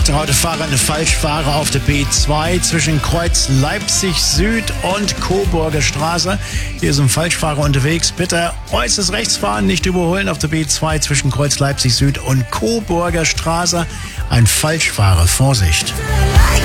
Achtung, Autofahrer, eine Falschfahrer auf der B2 zwischen Kreuz Leipzig Süd und Coburger Straße. Hier ist ein Falschfahrer unterwegs. Bitte äußerst rechts fahren, nicht überholen auf der B2 zwischen Kreuz Leipzig Süd und Coburger Straße. Ein Falschfahrer, Vorsicht.